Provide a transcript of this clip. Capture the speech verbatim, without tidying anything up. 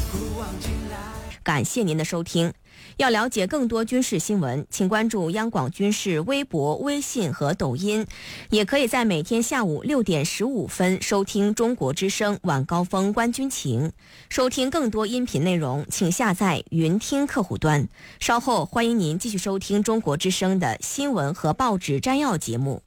感谢您的收听。要了解更多军事新闻，请关注央广军事微博、微信和抖音，也可以在每天下午六点十五分收听中国之声晚高峰观军情。收听更多音频内容，请下载云听客户端。稍后欢迎您继续收听中国之声的新闻和报纸摘要节目。